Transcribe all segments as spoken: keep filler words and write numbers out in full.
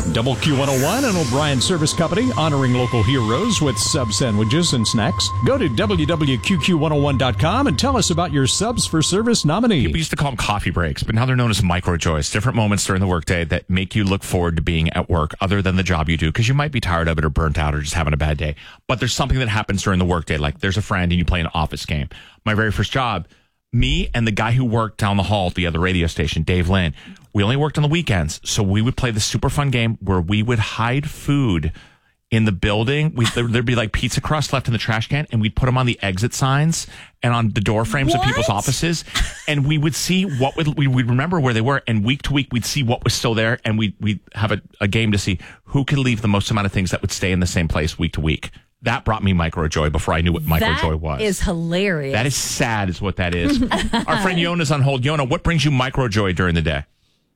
Double Q one oh one, an O'Brien Service Company, honoring local heroes with sub sandwiches and snacks. Go to w w w dot q q one oh one dot com and tell us about your Subs for Service nominee. People used to call them coffee breaks, but now they're known as micro joys. Different moments during the workday that make you look forward to being at work other than the job you do, because you might be tired of it or burnt out or just having a bad day. But there's something that happens during the workday, like there's a friend and you play an office game. My very first job, me and the guy who worked down the hall at the other radio station, Dave Lynn, we only worked on the weekends, so we would play this super fun game where we would hide food in the building. We, there, there'd be like pizza crust left in the trash can, and we'd put them on the exit signs and on the door frames What? of people's offices, and we would see what would we would remember where they were, and week to week we'd see what was still there, and we'd, we'd have a, a game to see who could leave the most amount of things that would stay in the same place week to week. That brought me micro joy before I knew what micro joy was. That is hilarious. That is sad is what that is. Our friend Yona's on hold. Yona, what brings you micro joy during the day?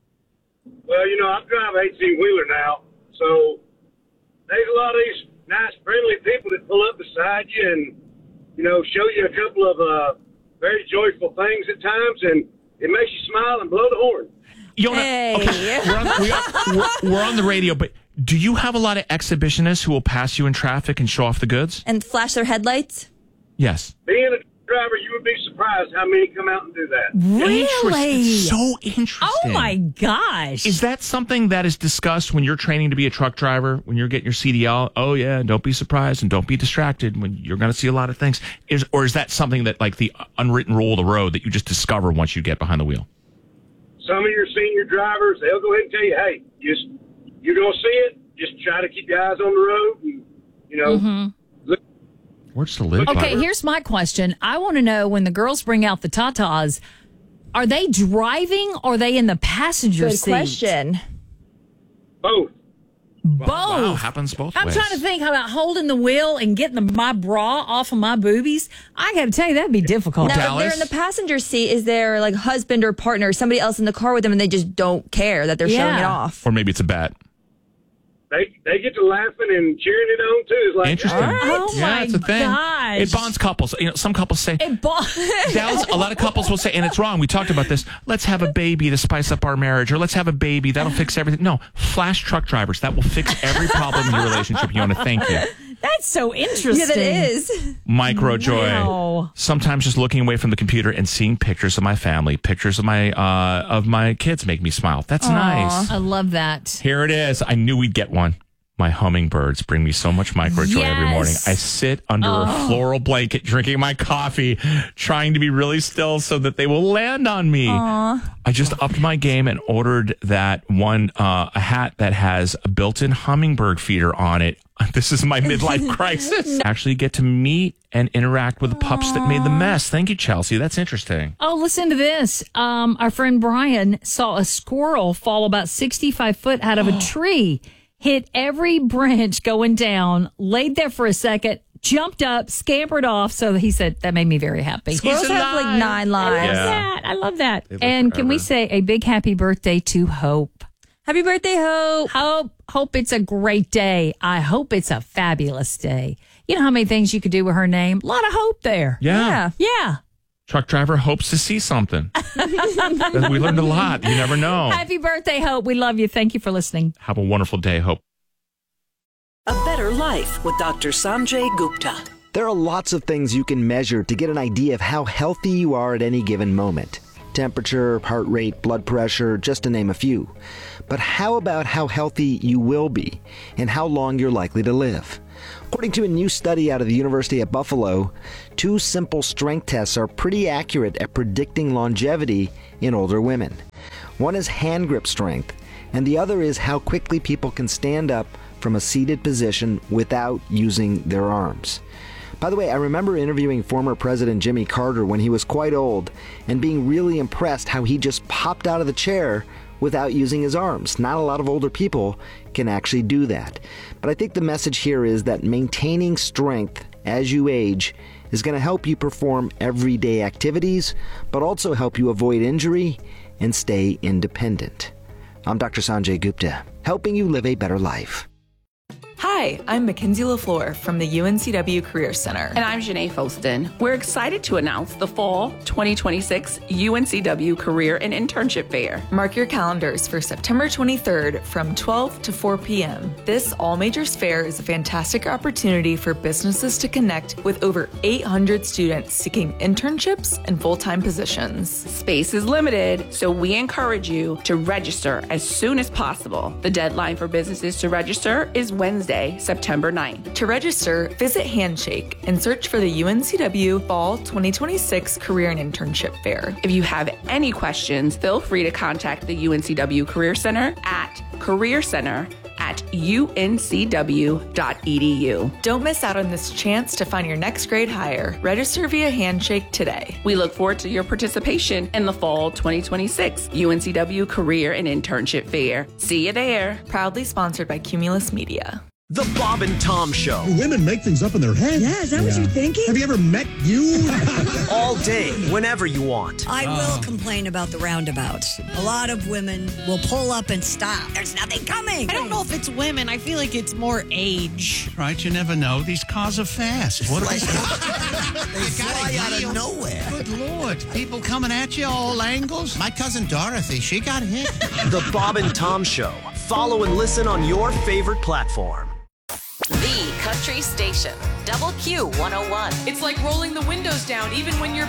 Well, you know, I drive an eighteen-wheeler now, so there's a lot of these nice, friendly people that pull up beside you and, you know, show you a couple of uh, very joyful things at times, and it makes you smile and blow the horn. Yona, Hey. okay, we're, on, we are, we're, we're on the radio, but do you have a lot of exhibitionists who will pass you in traffic and show off the goods? And flash their headlights? Yes. Being a driver, you would be surprised how many come out and do that. Really? Interesting. So interesting. Oh, my gosh. Is that something that is discussed when you're training to be a truck driver, when you're getting your C D L? Oh, yeah, don't be surprised and don't be distracted when you're going to see a lot of things. Is Or is that something that, like, the unwritten rule of the road that you just discover once you get behind the wheel? Some of your senior drivers, they'll go ahead and tell you, hey, just you're going to see it. Just try to keep your eyes on the road and, you know, Mm-hmm. look. Where's the lid? Okay, button? here's my question. I want to know, when the girls bring out the tatas, are they driving or are they in the passenger Good seat? question. Both. Both. Wow, happens both I'm ways. trying to think about holding the wheel and getting the, my bra off of my boobies. I got to tell you, that'd be difficult. Now, if they're in the passenger seat, is there like husband or partner, somebody else in the car with them, and they just don't care that they're showing Yeah. it off? Or maybe it's a bet. They they get to laughing and cheering it on, too. It's like, Interesting. Oh, yeah, my it's a thing. gosh. It bonds couples. You know, some couples say, It bo- Dallas, a lot of couples will say, and it's wrong. We talked about this. Let's have a baby to spice up our marriage, or let's have a baby. That'll fix everything. No, flash truck drivers. That will fix every problem in your relationship. Yona, thank you. That's so interesting. Yeah, that is. Micro joy. Wow. Sometimes just looking away from the computer and seeing pictures of my family, pictures of my uh, of my kids make me smile. That's nice. I love that. Here it is. I knew we'd get one. My hummingbirds bring me so much micro joy every morning. Yes. I sit under Oh. a floral blanket, drinking my coffee, trying to be really still so that they will land on me. I just upped my game and ordered that one, uh, a hat that has a built-in hummingbird feeder on it. This is my midlife crisis. Actually get to meet and interact with the pups that made the mess. Thank you, Chelsea. That's interesting. Oh, listen to this. Um, our friend Brian saw a squirrel fall about sixty-five foot out of a tree, hit every branch going down, laid there for a second, jumped up, scampered off. So he said that made me very happy. Squirrels have like nine I love lives. Yeah. that. I love that. They live And can we forever. say a big happy birthday to Hope? Happy birthday, Hope. Hope, hope it's a great day. I hope it's a fabulous day. You know how many things you could do with her name? A lot of hope there. Yeah. Yeah. Yeah. Truck driver hopes to see something. We learned a lot. You never know. Happy birthday, Hope. We love you. Thank you for listening. Have a wonderful day, Hope. A Better Life with Doctor Sanjay Gupta. There are lots of things you can measure to get an idea of how healthy you are at any given moment. Temperature, heart rate, blood pressure, just to name a few. But how about how healthy you will be and how long you're likely to live? According to a new study out of the University of Buffalo, two simple strength tests are pretty accurate at predicting longevity in older women. One is hand grip strength, and the other is how quickly people can stand up from a seated position without using their arms. By the way, I remember interviewing former President Jimmy Carter when he was quite old and being really impressed how he just popped out of the chair without using his arms. Not a lot of older people can actually do that. But I think the message here is that maintaining strength as you age is going to help you perform everyday activities, but also help you avoid injury and stay independent. I'm Doctor Sanjay Gupta, helping you live a better life. Hi, Hi, I'm Mackenzie LaFleur from the U N C W Career Center. And I'm Janae Foston. We're excited to announce the Fall twenty twenty-six U N C W Career and Internship Fair. Mark your calendars for September twenty-third from twelve to four p.m. This all majors fair is a fantastic opportunity for businesses to connect with over eight hundred students seeking internships and full-time positions. Space is limited, so we encourage you to register as soon as possible. The deadline for businesses to register is Wednesday, September ninth. To register, visit Handshake and search for the U N C W Fall twenty twenty-six Career and Internship Fair. If you have any questions, feel free to contact the U N C W Career Center at Career Center at U N C W dot E D U. Don't miss out on this chance to find your next grade hire. Register via Handshake today. We look forward to your participation in the Fall twenty twenty-six U N C W Career and Internship Fair. See you there. Proudly sponsored by Cumulus Media. The Bob and Tom Show. Women make things up in their head. Yeah, is that yeah. what you're thinking? Have you ever met you? All day, whenever you want. I oh. will complain about the roundabouts. A lot of women will pull up and stop. There's nothing coming. I don't know if it's women. I feel like it's more age. Right, you never know. These cars are fast. What are they? They fly out of nowhere. Good Lord. People coming at you all angles. My cousin Dorothy, she got hit. The Bob and Tom Show. Follow and listen on your favorite platform. The Country Station, Double Q one oh one. It's like rolling the windows down even when you're